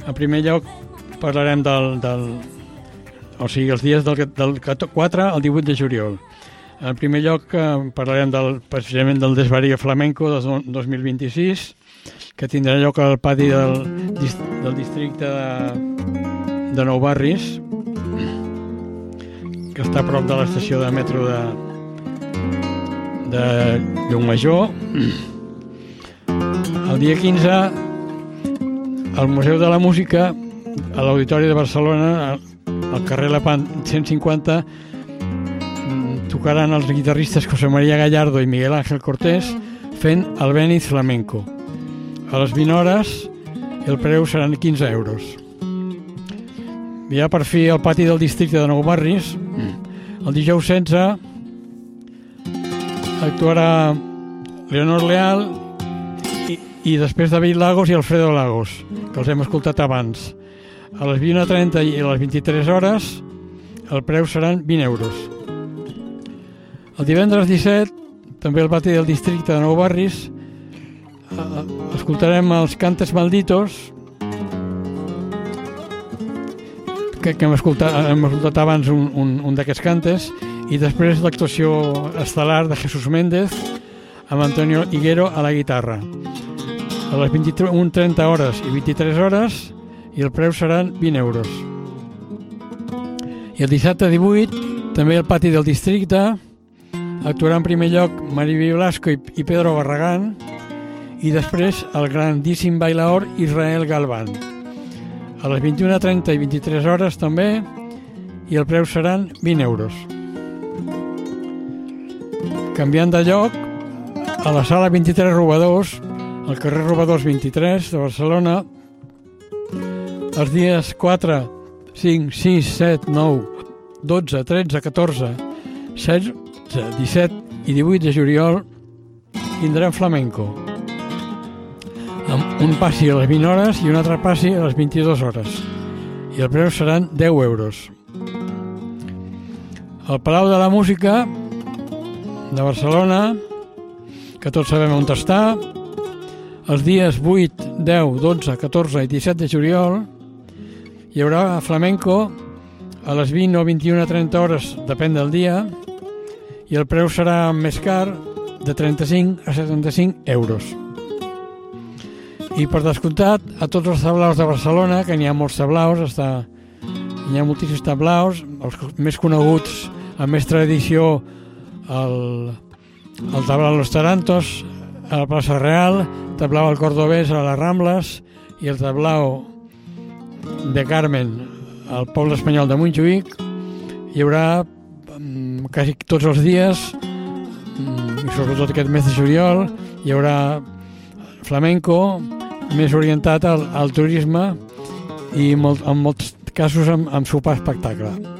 En primer lloc parlarem o sigui, els dies del 4 al 18 de juliol. En primer lloc parlarem precisament del Desvarío Flamenco del 2026, que tindrà lloc al pati del districte de Nou Barris, que està a prop de l'estació de metro de Llucmajor. El dia 15, al Museu de la Música, a l'Auditori de Barcelona, al carrer Lepant 150, tocaran els guitarristes José María Gallardo i Miguel Ángel Cortés fent el Venice Flamenco. A les 20 hores el preu seran 15 euros. Ja per fi al pati del districte de Nou Barris, el dijous 16 actuarà Leonor Leal i després David Lagos i Alfredo Lagos, que els hem escoltat abans. A les 21:30 i a les 23 hores el preu seran 20 euros. El divendres 17, també al pati del districte de Nou Barris, escoltarem els Cantes Malditos, que hem escoltat abans un d'aquests cantes, i després l'actuació estel·lar de Jesús Méndez amb Antonio Higuero a la guitarra. A les 21:30 hores i 23 hores i el preu seran 20 euros. I el dissabte 18, també al pati del districte, actuarà en primer lloc Mariby Blasco i Pedro Barragán i després el grandíssim bailaor Israel Galván. A les 21:30 i 23 hores també i el preu seran 20 euros. Canviant de lloc, a la sala 23 Robadors, al carrer Robadors 23 de Barcelona, els dies 4, 5, 6, 7, 9, 12, 13, 14, 16, 17 i 18 de juliol tindrem flamenco, amb un passi a les 20 hores i un altre passi a les 22 hores, i el preu seran 10 euros. El Palau de la Música de Barcelona, que tots sabem on està, els dies 8, 10, 12, 14 i 17 de juliol hi haurà flamenco a les 20 o 21:30 hores, depèn del dia, i el preu serà més car, de 35 a 75 euros. I per descomptat, a tots els tablaus de Barcelona, que n'hi ha molts tablaus, hi ha moltíssims tablaus, els més coneguts, amb més tradició, el Tablao Los Tarantos a la plaça Real, Tablao El Cordobès a les Rambles i el Tablao de Carmen al poble espanyol de Montjuïc. Hi haurà quasi tots els dies, i sobretot aquest mes de juliol, hi haurà flamenco més orientat al turisme i en molts casos amb sopar espectacle.